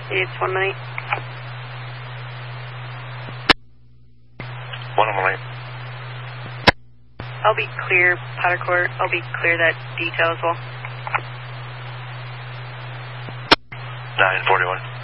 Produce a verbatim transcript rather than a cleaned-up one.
It's one minute. One minute. I'll be clear, Powder Court. I'll be clear that detail as well. nine forty-one.